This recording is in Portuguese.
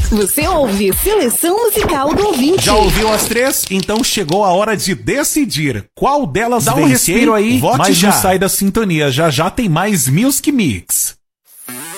Você ouve Seleção Musical do Ouvinte. Já ouviu as três? Então chegou a hora de decidir qual delas Dá um vence, respiro aí, Vote mas já. não sai da sintonia. Já já tem mais Music Mix.